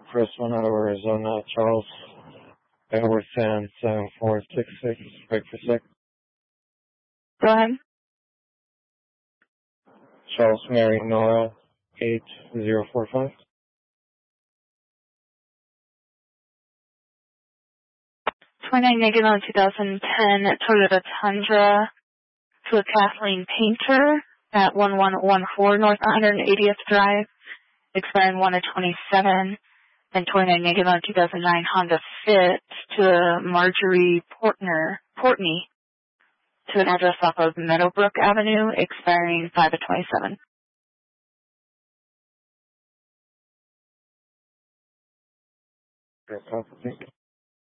Chris 1 out of Arizona, Charles, Edward Sam 7466, wait for a sec. Go ahead. Charles Mary Nora 8045. 2010 Toyota Tundra to a Kathleen Painter at 1114 North 180th Drive, expiring 1/27. And 2009 Honda Fit to a Marjorie Portney to an address off of Meadowbrook Avenue, expiring 5/27. Thank you.